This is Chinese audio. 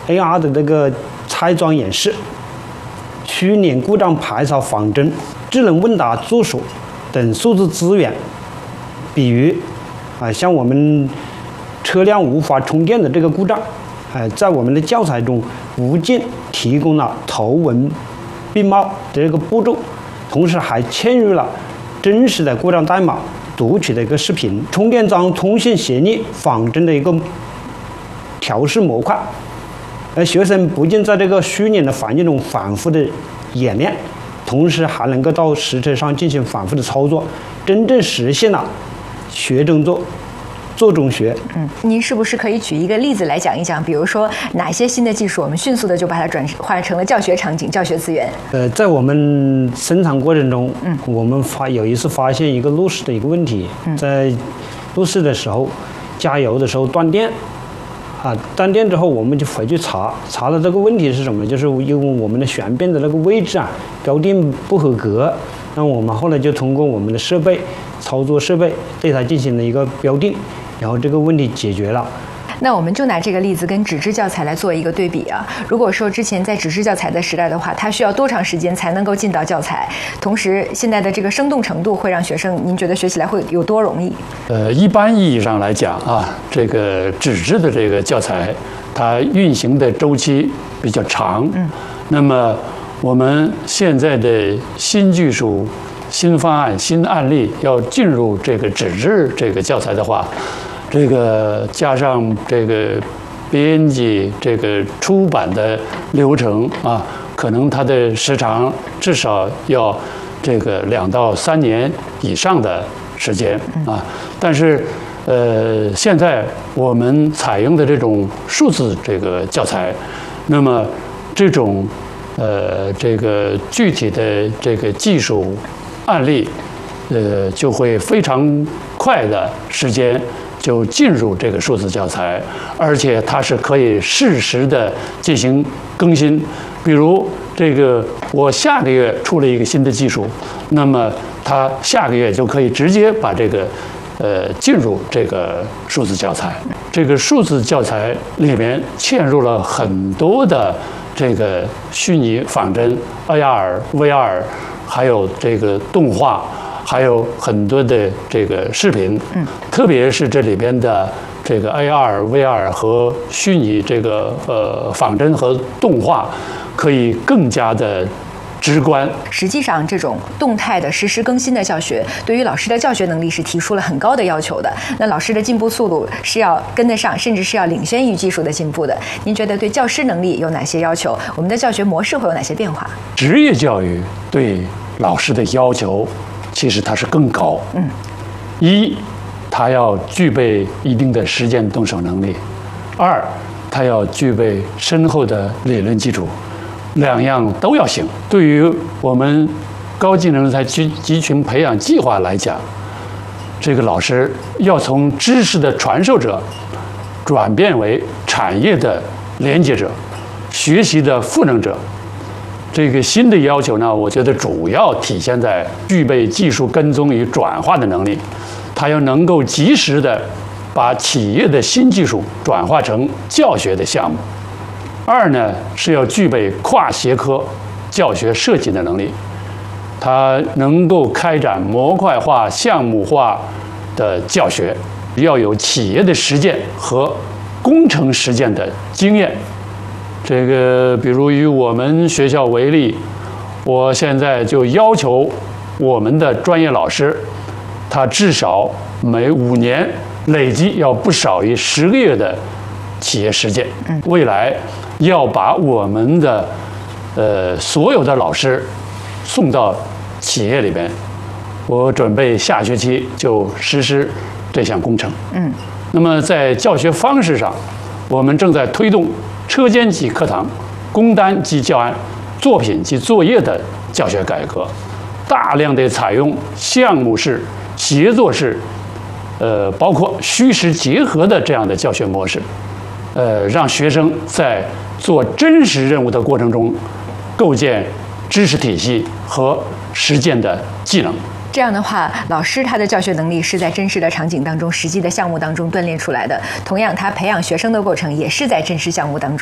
AR 的这个拆装演示、虚拟故障排查仿真、智能问答助手等数字资源。比如像我们车辆无法充电的这个故障，在我们的教材中无尽提供了图文并茂的这个步骤，同时还嵌入了真实的故障代码读取的一个视频、充电桩通信协议仿真的一个调试模块。而学生不仅在这个虚拟的环境中反复的演练，同时还能够到实车上进行反复的操作，真正实现了学中做，做中学。 您是不是可以举一个例子来讲一讲？比如说哪些新的技术，我们迅速的就把它转换成了教学场景、教学资源？ 在我们生产过程中，我们有一次发现一个路试的一个问题，在路试的时候，加油的时候断电。断电之后，我们就回去查了这个问题是什么，就是因为我们的悬臂的那个位置标定不合格。那我们后来就通过我们的操作设备对它进行了一个标定，然后这个问题解决了。 那我们就拿这个例子跟纸质教材来做一个对比啊。如果说之前在纸质教材的时代的话，它需要多长时间才能够进到教材？同时，现在的这个生动程度会让学生，您觉得学起来会有多容易？ 一般意义上来讲这个纸质的这个教材，它运行的周期比较长。那么我们现在的新技术、新方案、新案例要进入这个纸质这个教材的话，这个加上这个编辑、这个出版的流程可能它的时长至少要这个2到3年以上的时间但是现在我们采用的这种数字这个教材，那么这种这个具体的这个技术案例，就会非常快的时间就进入这个数字教材，而且它是可以适时的进行更新。比如这个我下个月出了一个新的技术，那么它下个月就可以直接把这个进入这个数字教材。这个数字教材里面嵌入了很多的这个虚拟仿真、AR、VR， 还有这个动画，还有很多的这个视频。特别是这里边的这个 AR、VR 和虚拟这个仿真和动画，可以更加的直观。 实际上，这种动态的实时更新的教学，对于老师的教学能力是提出了很高的要求的。那老师的进步速度是要跟得上，甚至是要领先于技术的进步的。您觉得对教师能力有哪些要求？我们的教学模式会有哪些变化？ 职业教育对老师的要求其实它是更高。一，他要具备一定的实践动手能力；二，他要具备深厚的理论基础。2样都要行。对于我们高技能人才集群培养计划来讲，这个老师要从知识的传授者转变为产业的连接者、学习的赋能者。这个新的要求呢，我觉得主要体现在具备技术跟踪与转化的能力，他要能够及时的把企业的新技术转化成教学的项目。二呢，是要具备跨学科教学设计的能力，他能够开展模块化、项目化的教学，要有企业的实践和工程实践的经验。这个，比如以我们学校为例，我现在就要求我们的专业老师，他至少每5年累计要不少于10个月的企业实践。未来要把我们的所有的老师送到企业里边，我准备下学期就实施这项工程。那么在教学方式上，我们正在推动车间级课堂、工单级教案、作品及作业的教学改革，大量的采用项目式、协作式，包括虚实结合的这样的教学模式，让学生在做真实任务的过程中，构建知识体系和实践的技能。 这样的话，老师他的教学能力是在真实的场景当中、实际的项目当中锻炼出来的。同样，他培养学生的过程也是在真实项目当中。